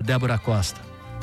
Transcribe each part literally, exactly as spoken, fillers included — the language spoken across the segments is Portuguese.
Débora Costa.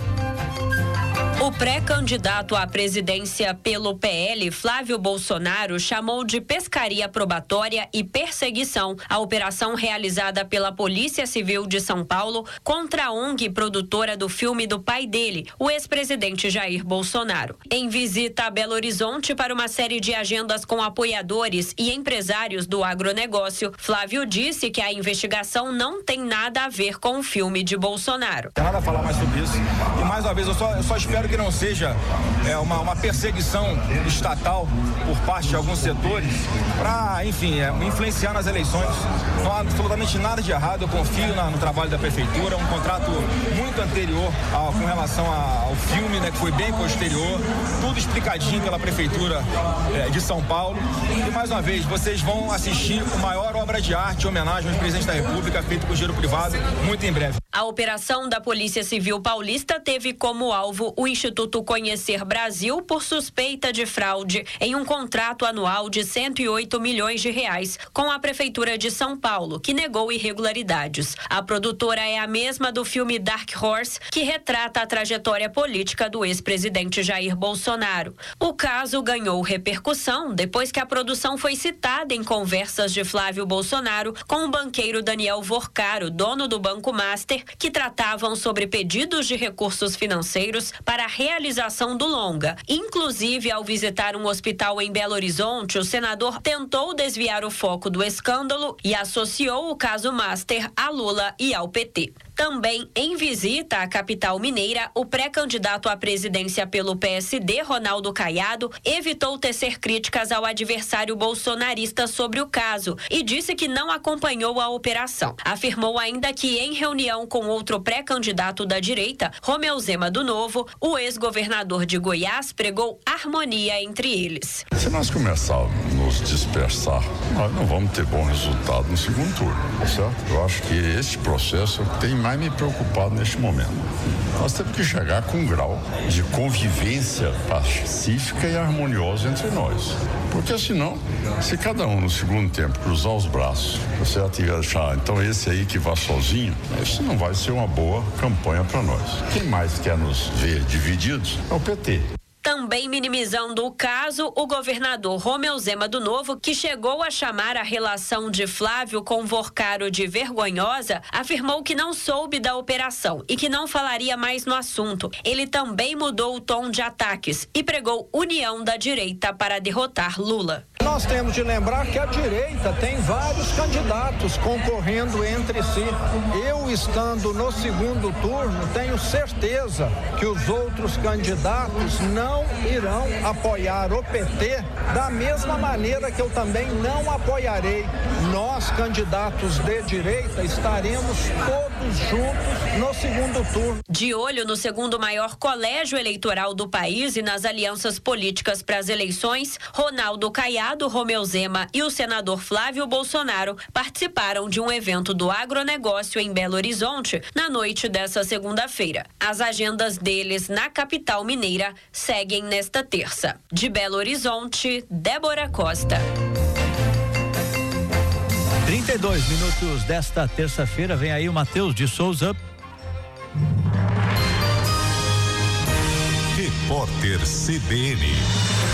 O pré-candidato à presidência pelo P L, Flávio Bolsonaro, chamou de pescaria probatória e perseguição a operação realizada pela Polícia Civil de São Paulo contra a O N G produtora do filme do pai dele, o ex-presidente Jair Bolsonaro. Em visita a Belo Horizonte para uma série de agendas com apoiadores e empresários do agronegócio, Flávio disse que a investigação não tem nada a ver com o filme de Bolsonaro. Não tem nada a falar mais sobre isso. E mais uma vez, eu só, eu só espero que não seja é, uma, uma perseguição estatal por parte de alguns setores para, enfim, é, influenciar nas eleições. Não há absolutamente nada de errado, eu confio na, no trabalho da prefeitura, um contrato muito anterior a, com relação a, ao filme, né, que foi bem posterior, tudo explicadinho pela prefeitura é, de São Paulo. E mais uma vez, vocês vão assistir a maior obra de arte em homenagem ao presidente da República, feito com dinheiro privado, muito em breve. A operação da Polícia Civil Paulista teve como alvo o Instituto Conhecer Brasil por suspeita de fraude em um contrato anual de cento e oito milhões de reais com a Prefeitura de São Paulo, que negou irregularidades. A produtora é a mesma do filme Dark Horse, que retrata a trajetória política do ex-presidente Jair Bolsonaro. O caso ganhou repercussão depois que a produção foi citada em conversas de Flávio Bolsonaro com o banqueiro Daniel Vorcaro, dono do Banco Master, que tratavam sobre pedidos de recursos financeiros para a realização do longa. Inclusive, ao visitar um hospital em Belo Horizonte, o senador tentou desviar o foco do escândalo e associou o caso Master a Lula e ao P T. Também em visita à capital mineira, o pré-candidato à presidência pelo P S D, Ronaldo Caiado, evitou tecer críticas ao adversário bolsonarista sobre o caso e disse que não acompanhou a operação. Afirmou ainda que, em reunião com outro pré-candidato da direita, Romeu Zema do Novo, o ex-governador de Goiás pregou harmonia entre eles. Se nós começarmos a nos dispersar, nós não vamos ter bom resultado no segundo turno, certo? Eu acho que esse processo tem mais me preocupado neste momento. Nós temos que chegar com um grau de convivência pacífica e harmoniosa entre nós. Porque senão, se cada um no segundo tempo cruzar os braços, certo? E achar, então esse aí que vá sozinho, isso não vai ser uma boa campanha para nós. Quem mais quer nos ver divididos é o P T. Também minimizando o caso, o governador Romeu Zema do Novo, que chegou a chamar a relação de Flávio com Vorcaro de vergonhosa, afirmou que não soube da operação e que não falaria mais no assunto. Ele também mudou o tom de ataques e pregou união da direita para derrotar Lula. Nós temos de lembrar que a direita tem vários candidatos concorrendo entre si. Eu, estando no segundo turno, tenho certeza que os outros candidatos não irão apoiar o P T da mesma maneira que eu também não apoiarei. Nós, candidatos de direita, estaremos todos juntos no segundo turno. De olho no segundo maior colégio eleitoral do país e nas alianças políticas para as eleições, Ronaldo Caiado, Romeu Zema e o senador Flávio Bolsonaro participaram de um evento do agronegócio em Belo Horizonte na noite dessa segunda-feira. As agendas deles na capital mineira seguem nesta terça. De Belo Horizonte, Débora Costa. trinta e dois minutos desta terça-feira, vem aí o Matheus de Souza. Repórter C B N.